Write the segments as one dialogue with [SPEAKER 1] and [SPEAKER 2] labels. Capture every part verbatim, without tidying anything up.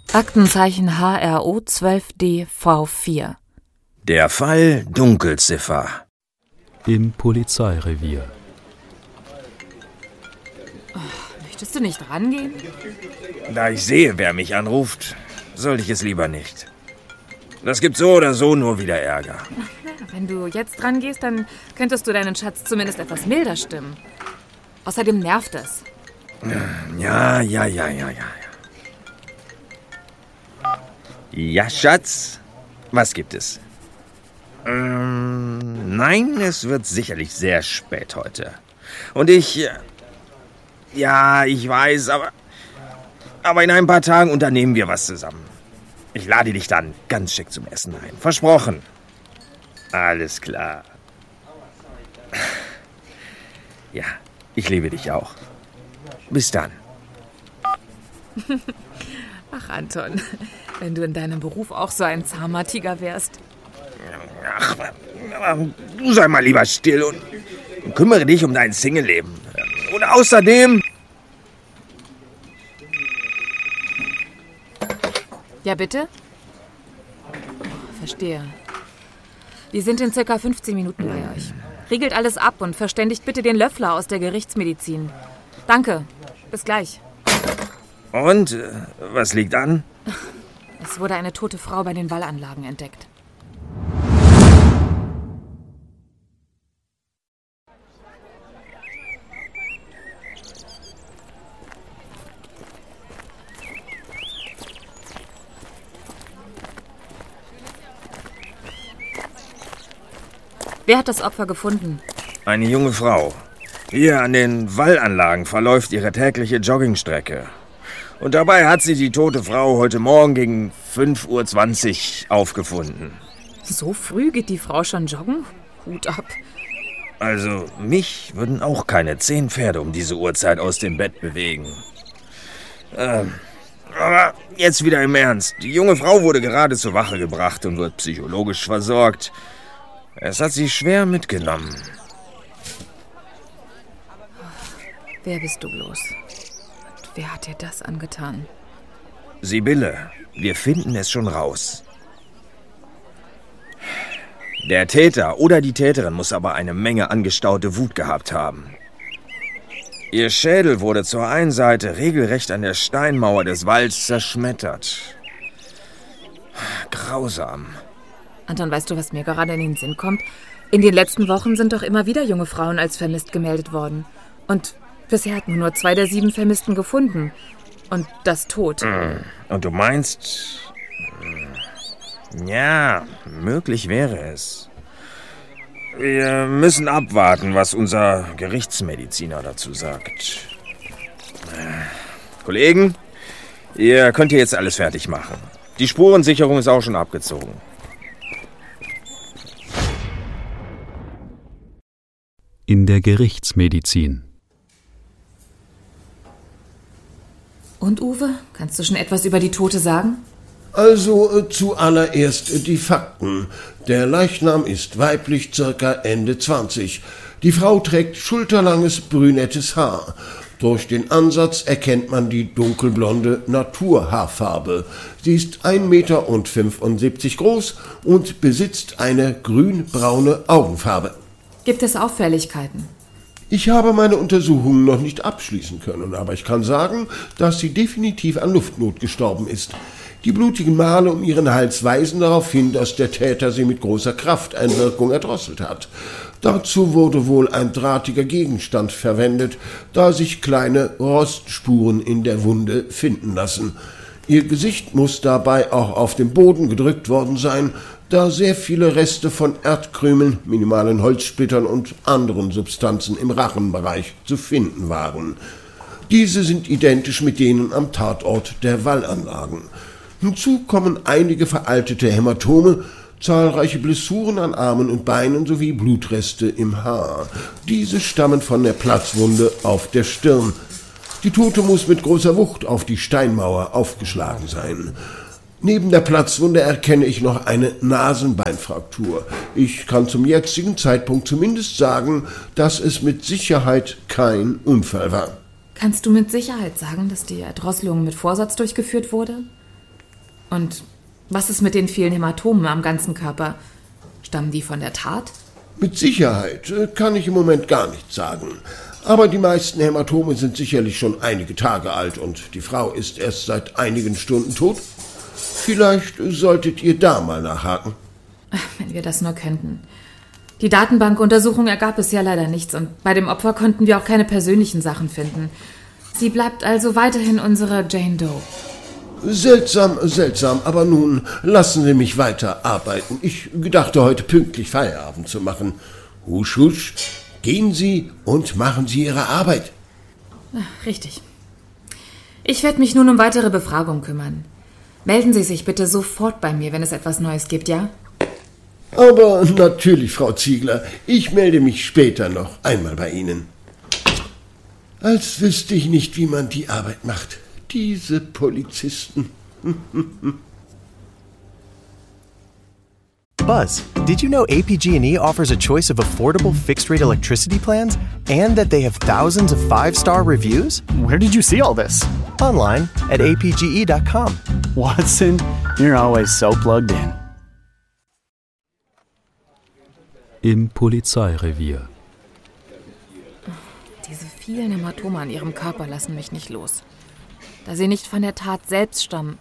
[SPEAKER 1] Aktenzeichen H R O zwölf D V vier.
[SPEAKER 2] Der Fall Dunkelziffer.
[SPEAKER 3] Im Polizeirevier.
[SPEAKER 1] Oh, möchtest du nicht rangehen?
[SPEAKER 2] Da ich sehe, wer mich anruft, sollte ich es lieber nicht. Das gibt so oder so nur wieder Ärger.
[SPEAKER 1] Wenn du jetzt rangehst, dann könntest du deinen Schatz zumindest etwas milder stimmen. Außerdem nervt es.
[SPEAKER 2] Ja, ja, ja, ja, ja. Ja, Schatz, was gibt es? Ähm, nein, es wird sicherlich sehr spät heute. Und ich... Ja, ich weiß, aber... Aber in ein paar Tagen unternehmen wir was zusammen. Ich lade dich dann ganz schick zum Essen ein. Versprochen. Alles klar. Ja, ich liebe dich auch. Bis dann.
[SPEAKER 1] Ach, Anton, wenn du in deinem Beruf auch so ein zahmer Tiger wärst.
[SPEAKER 2] Ach, du sei mal lieber still und kümmere dich um dein Single-Leben. Und außerdem...
[SPEAKER 1] Ja, bitte? Oh, verstehe. Wir sind in circa fünfzehn Minuten bei euch. Regelt alles ab und verständigt bitte den Löffler aus der Gerichtsmedizin. Danke. Bis gleich.
[SPEAKER 2] Und? Äh, was liegt an?
[SPEAKER 1] Es wurde eine tote Frau bei den Wallanlagen entdeckt. Wer hat das Opfer gefunden?
[SPEAKER 2] Eine junge Frau. Hier an den Wallanlagen verläuft ihre tägliche Joggingstrecke. Und dabei hat sie die tote Frau heute Morgen gegen fünf Uhr zwanzig aufgefunden.
[SPEAKER 1] So früh geht die Frau schon joggen? Hut ab.
[SPEAKER 2] Also, mich würden auch keine zehn Pferde um diese Uhrzeit aus dem Bett bewegen. Ähm, aber jetzt wieder im Ernst. Die junge Frau wurde gerade zur Wache gebracht und wird psychologisch versorgt. Es hat sie schwer mitgenommen.
[SPEAKER 1] Wer bist du bloß? Und wer hat dir das angetan?
[SPEAKER 2] Sibylle, wir finden es schon raus. Der Täter oder die Täterin muss aber eine Menge angestaute Wut gehabt haben. Ihr Schädel wurde zur einen Seite regelrecht an der Steinmauer des Walds zerschmettert. Grausam.
[SPEAKER 1] Anton, weißt du, was mir gerade in den Sinn kommt? In den letzten Wochen sind doch immer wieder junge Frauen als vermisst gemeldet worden. Und bisher hat man nur zwei der sieben Vermissten gefunden. Und das tot.
[SPEAKER 2] Und du meinst... Ja, möglich wäre es. Wir müssen abwarten, was unser Gerichtsmediziner dazu sagt. Kollegen, ihr könnt hier jetzt alles fertig machen. Die Spurensicherung ist auch schon abgezogen.
[SPEAKER 3] In der Gerichtsmedizin.
[SPEAKER 1] Und Uwe, kannst du schon etwas über die Tote sagen?
[SPEAKER 4] Also äh, zuallererst äh, die Fakten. Der Leichnam ist weiblich, circa Ende zwanzig. Die Frau trägt schulterlanges brünettes Haar. Durch den Ansatz erkennt man die dunkelblonde Naturhaarfarbe. Sie ist ein Meter fünfundsiebzig groß und besitzt eine grün-braune Augenfarbe.
[SPEAKER 1] Gibt es Auffälligkeiten?
[SPEAKER 4] Ich habe meine Untersuchungen noch nicht abschließen können, aber ich kann sagen, dass sie definitiv an Luftnot gestorben ist. Die blutigen Male um ihren Hals weisen darauf hin, dass der Täter sie mit großer Krafteinwirkung erdrosselt hat. Dazu wurde wohl ein drahtiger Gegenstand verwendet, da sich kleine Rostspuren in der Wunde finden lassen. Ihr Gesicht muss dabei auch auf den Boden gedrückt worden sein, da sehr viele Reste von Erdkrümeln, minimalen Holzsplittern und anderen Substanzen im Rachenbereich zu finden waren. Diese sind identisch mit denen am Tatort der Wallanlagen. Hinzu kommen einige veraltete Hämatome, zahlreiche Blessuren an Armen und Beinen sowie Blutreste im Haar. Diese stammen von der Platzwunde auf der Stirn. Die Tote muss mit großer Wucht auf die Steinmauer aufgeschlagen sein. Neben der Platzwunde erkenne ich noch eine Nasenbeinfraktur. Ich kann zum jetzigen Zeitpunkt zumindest sagen, dass es mit Sicherheit kein Unfall war.
[SPEAKER 1] Kannst du mit Sicherheit sagen, dass die Erdrosselung mit Vorsatz durchgeführt wurde? Und was ist mit den vielen Hämatomen am ganzen Körper? Stammen die von der Tat?
[SPEAKER 4] Mit Sicherheit äh, kann ich im Moment gar nichts sagen. Aber die meisten Hämatome sind sicherlich schon einige Tage alt und die Frau ist erst seit einigen Stunden tot. Vielleicht solltet ihr da mal nachhaken.
[SPEAKER 1] Ach, wenn wir das nur könnten. Die Datenbankuntersuchung ergab es ja leider nichts und bei dem Opfer konnten wir auch keine persönlichen Sachen finden. Sie bleibt also weiterhin unsere Jane Doe.
[SPEAKER 4] Seltsam, seltsam, aber nun lassen Sie mich weiter arbeiten. Ich gedachte, heute pünktlich Feierabend zu machen. Husch, husch, gehen Sie und machen Sie Ihre Arbeit.
[SPEAKER 1] Ach, richtig. Ich werde mich nun um weitere Befragung kümmern. Melden Sie sich bitte sofort bei mir, wenn es etwas Neues gibt, ja?
[SPEAKER 4] Aber natürlich, Frau Ziegler, ich melde mich später noch einmal bei Ihnen. Als wüsste ich nicht, wie man die Arbeit macht. Diese Polizisten.
[SPEAKER 5] Buzz, did you know A P G and E offers a choice of affordable fixed-rate electricity plans and that they have thousands of five-star reviews?
[SPEAKER 6] Where did you see all this?
[SPEAKER 5] Online at A P G E dot com.
[SPEAKER 6] Watson, you're always so plugged in.
[SPEAKER 3] Im Polizeirevier.
[SPEAKER 1] Diese vielen Hämatome an ihrem Körper lassen mich nicht los. Da sie nicht von der Tat selbst stammen.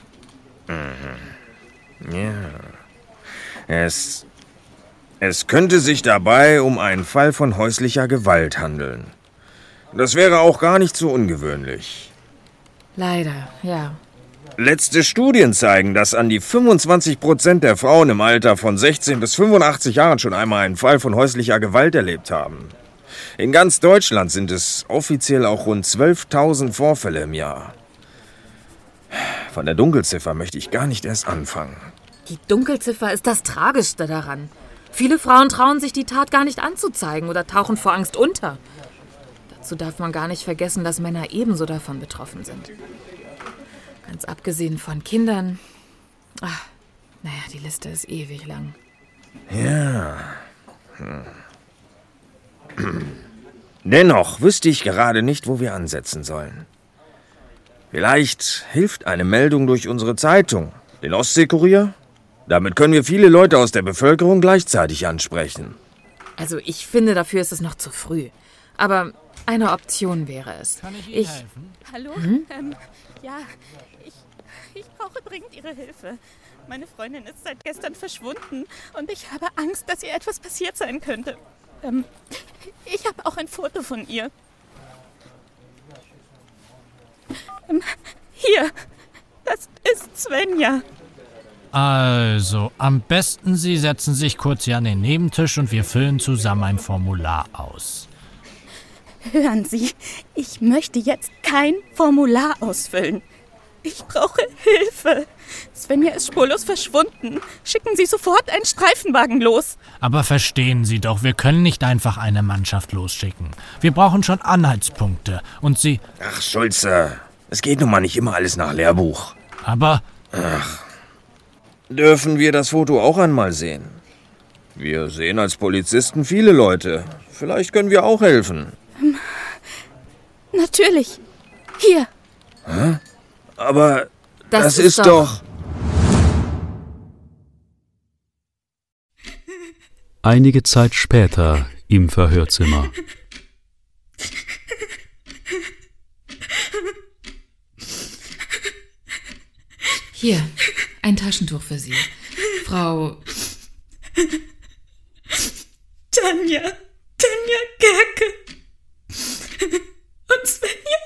[SPEAKER 2] Mhm. Ja. Es, es könnte sich dabei um einen Fall von häuslicher Gewalt handeln. Das wäre auch gar nicht so ungewöhnlich.
[SPEAKER 1] Leider, ja.
[SPEAKER 2] Letzte Studien zeigen, dass an die fünfundzwanzig Prozent der Frauen im Alter von sechzehn bis fünfundachtzig Jahren schon einmal einen Fall von häuslicher Gewalt erlebt haben. In ganz Deutschland sind es offiziell auch rund zwölftausend Vorfälle im Jahr. Von der Dunkelziffer möchte ich gar nicht erst anfangen.
[SPEAKER 1] Die Dunkelziffer ist das Tragischste daran. Viele Frauen trauen sich, die Tat gar nicht anzuzeigen oder tauchen vor Angst unter. Dazu darf man gar nicht vergessen, dass Männer ebenso davon betroffen sind. Ganz abgesehen von Kindern. Ach, naja, die Liste ist ewig lang.
[SPEAKER 2] Ja. Hm. Dennoch wüsste ich gerade nicht, wo wir ansetzen sollen. Vielleicht hilft eine Meldung durch unsere Zeitung, den Ostseekurier. Damit können wir viele Leute aus der Bevölkerung gleichzeitig ansprechen.
[SPEAKER 1] Also ich finde, dafür ist es noch zu früh. Aber eine Option wäre es.
[SPEAKER 7] Kann ich Ihnen
[SPEAKER 1] ich
[SPEAKER 7] helfen?
[SPEAKER 8] Hallo?
[SPEAKER 1] Hm?
[SPEAKER 8] Ähm, ja, ich, ich brauche dringend Ihre Hilfe. Meine Freundin ist seit gestern verschwunden und ich habe Angst, dass ihr etwas passiert sein könnte. Ähm, ich habe auch ein Foto von ihr. Ähm, hier, das ist Svenja.
[SPEAKER 7] Also, am besten Sie setzen sich kurz hier an den Nebentisch und wir füllen zusammen ein Formular aus.
[SPEAKER 8] Hören Sie, ich möchte jetzt kein Formular ausfüllen. Ich brauche Hilfe. Svenja ist spurlos verschwunden. Schicken Sie sofort einen Streifenwagen los.
[SPEAKER 7] Aber verstehen Sie doch, wir können nicht einfach eine Mannschaft losschicken. Wir brauchen schon Anhaltspunkte und Sie...
[SPEAKER 2] Ach, Schulze, es geht nun mal nicht immer alles nach Lehrbuch.
[SPEAKER 7] Aber...
[SPEAKER 2] Ach, dürfen wir das Foto auch einmal sehen? Wir sehen als Polizisten viele Leute. Vielleicht können wir auch helfen.
[SPEAKER 8] Ähm, natürlich. Hier.
[SPEAKER 2] Hä? Aber das,
[SPEAKER 1] das
[SPEAKER 2] ist, ist doch...
[SPEAKER 3] Einige Zeit später im Verhörzimmer.
[SPEAKER 1] Hier, ein Taschentuch für Sie. Frau...
[SPEAKER 8] Tanja, Tanja Gerke. Und Svenja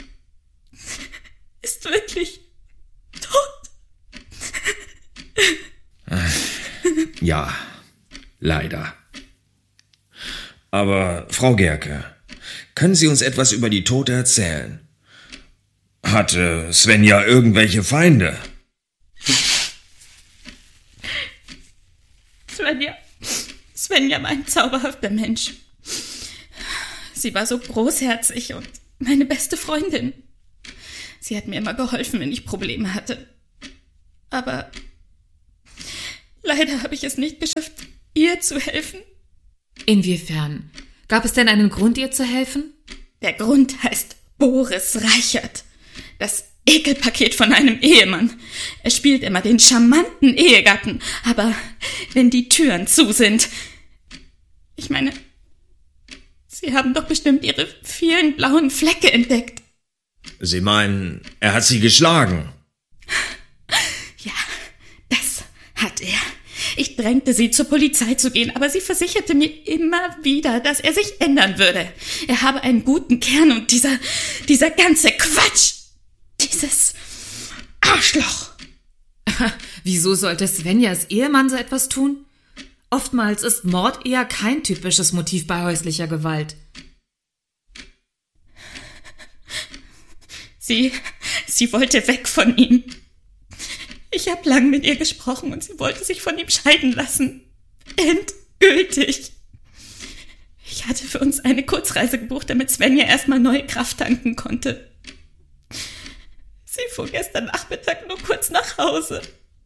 [SPEAKER 8] ist wirklich tot.
[SPEAKER 2] Ja, leider. Aber, Frau Gerke, können Sie uns etwas über die Tote erzählen? Hatte Svenja irgendwelche Feinde?
[SPEAKER 8] Svenja, Svenja war ein zauberhafter Mensch. Sie war so großherzig und meine beste Freundin. Sie hat mir immer geholfen, wenn ich Probleme hatte. Aber leider habe ich es nicht geschafft, ihr zu helfen.
[SPEAKER 1] Inwiefern? Gab es denn einen Grund, ihr zu helfen?
[SPEAKER 8] Der Grund heißt Boris Reichert. Das Ekelpaket von einem Ehemann. Er spielt immer den charmanten Ehegatten, aber wenn die Türen zu sind... Ich meine, Sie haben doch bestimmt Ihre vielen blauen Flecke entdeckt.
[SPEAKER 2] Sie meinen, er hat Sie geschlagen?
[SPEAKER 8] Ja, das hat er. Ich drängte sie, zur Polizei zu gehen, aber sie versicherte mir immer wieder, dass er sich ändern würde. Er habe einen guten Kern und dieser, dieser ganze Quatsch, dieses Arschloch.
[SPEAKER 1] Wieso sollte Svenjas Ehemann so etwas tun? Oftmals ist Mord eher kein typisches Motiv bei häuslicher Gewalt.
[SPEAKER 8] Sie, sie wollte weg von ihm. Ich habe lang mit ihr gesprochen und sie wollte sich von ihm scheiden lassen. Endgültig. Ich hatte für uns eine Kurzreise gebucht, damit Svenja erstmal neue Kraft tanken konnte. Sie fuhr gestern Nachmittag nur kurz nach Hause.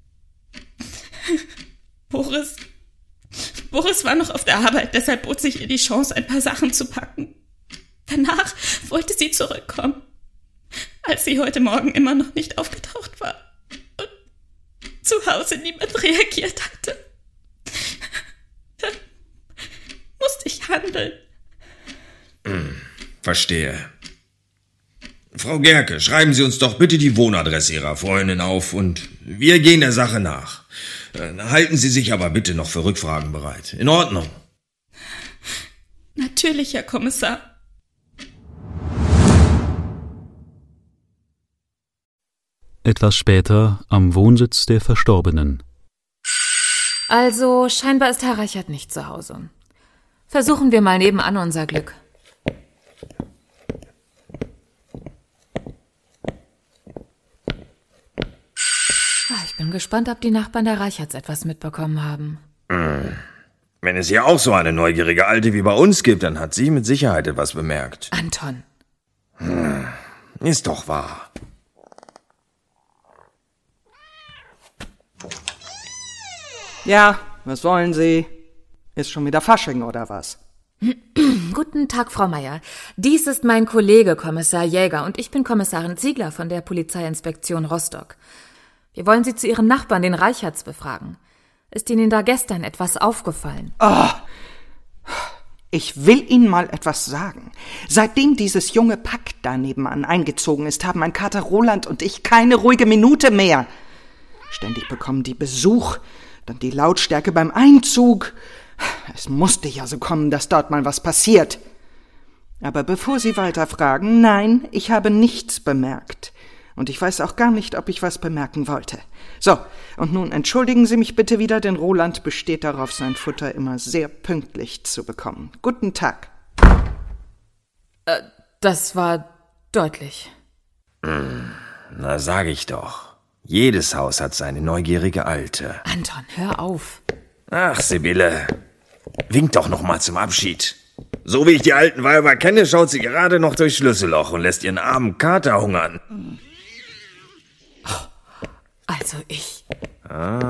[SPEAKER 8] Boris, Boris war noch auf der Arbeit, deshalb bot sich ihr die Chance, ein paar Sachen zu packen. Danach wollte sie zurückkommen, als sie heute Morgen immer noch nicht aufgetaucht war. Zu Hause niemand reagiert hatte. Dann musste ich handeln.
[SPEAKER 2] Hm, verstehe. Frau Gerke, schreiben Sie uns doch bitte die Wohnadresse Ihrer Freundin auf und wir gehen der Sache nach. Halten Sie sich aber bitte noch für Rückfragen bereit. In Ordnung?
[SPEAKER 8] Natürlich, Herr Kommissar.
[SPEAKER 3] Etwas später am Wohnsitz der Verstorbenen.
[SPEAKER 1] Also, scheinbar ist Herr Reichert nicht zu Hause. Versuchen wir mal nebenan unser Glück. Ich bin gespannt, ob die Nachbarn der Reicherts etwas mitbekommen haben.
[SPEAKER 2] Hm. Wenn es hier auch so eine neugierige Alte wie bei uns gibt, dann hat sie mit Sicherheit etwas bemerkt.
[SPEAKER 1] Anton.
[SPEAKER 2] Hm. Ist doch wahr.
[SPEAKER 9] Ja, was wollen Sie? Ist schon wieder Fasching oder was?
[SPEAKER 1] Guten Tag, Frau Meier. Dies ist mein Kollege, Kommissar Jäger, und ich bin Kommissarin Ziegler von der Polizeiinspektion Rostock. Wir wollen Sie zu Ihren Nachbarn, den Reicherts, befragen. Ist Ihnen da gestern etwas aufgefallen?
[SPEAKER 9] Oh, ich will Ihnen mal etwas sagen. Seitdem dieses junge Pack da nebenan eingezogen ist, haben mein Kater Roland und ich keine ruhige Minute mehr. Ständig bekommen die Besuch, dann die Lautstärke beim Einzug. Es musste ja so kommen, dass dort mal was passiert. Aber bevor Sie weiter fragen, nein, ich habe nichts bemerkt. Und ich weiß auch gar nicht, ob ich was bemerken wollte. So, und nun entschuldigen Sie mich bitte wieder, denn Roland besteht darauf, sein Futter immer sehr pünktlich zu bekommen. Guten Tag.
[SPEAKER 1] Äh, das war deutlich.
[SPEAKER 2] Na, sag ich doch. Jedes Haus hat seine neugierige Alte.
[SPEAKER 1] Anton, hör auf.
[SPEAKER 2] Ach, Sibylle, wink doch noch mal zum Abschied. So wie ich die alten Weiber kenne, schaut sie gerade noch durchs Schlüsselloch und lässt ihren armen Kater hungern.
[SPEAKER 1] Also ich.
[SPEAKER 2] Ah.